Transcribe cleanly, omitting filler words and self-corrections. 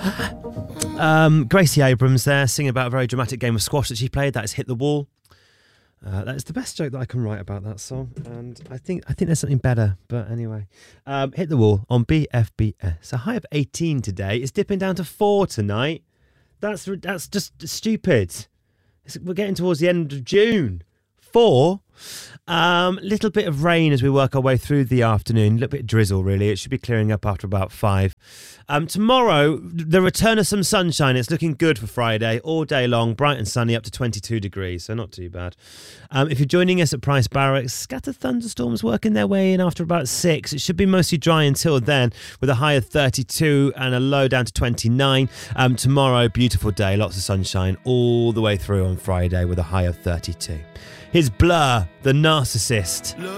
Gracie Abrams there singing about a very dramatic game of squash that she played. That is Hit the Wall. That is the best joke that I can write about that song, and I think there's something better. But anyway, Hit the Wall on BFBS. A high of 18 today. It's dipping down to 4 tonight. That's just stupid. We're getting towards the end of June. 4. Little bit of rain as we work our way through the afternoon. A little bit of drizzle, really. It should be clearing up after about 5. Tomorrow, the return of some sunshine. It's looking good for Friday. All day long, bright and sunny, up to 22 degrees. So not too bad. If you're joining us at Price Barracks, scattered thunderstorms working their way in after about 6. It should be mostly dry until then, with a high of 32 and a low down to 29. Tomorrow, beautiful day. Lots of sunshine all the way through on Friday with a high of 32. Here's Blur, the Narcissist.